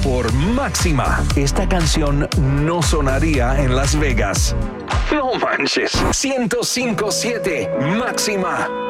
por Máxima. Esta canción no sonaría en Las Vegas. No manches. 105.7 Máxima.